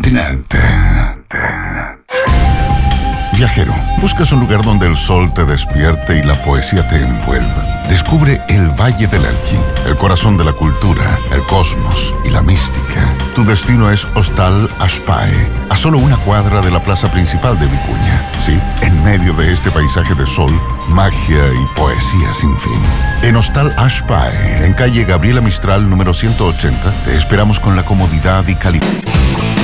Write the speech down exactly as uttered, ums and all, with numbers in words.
continente. Viajero, ¿buscas un lugar donde el sol te despierte y la poesía te envuelva? Descubre el Valle del Elqui, el corazón de la cultura, el cosmos y la mística. Tu destino es Hostal Ashpae, a solo una cuadra de la plaza principal de Vicuña. Sí, en medio de este paisaje de sol, magia y poesía sin fin. En Hostal Ashpae, en calle Gabriela Mistral número ciento ochenta, te esperamos con la comodidad y calidad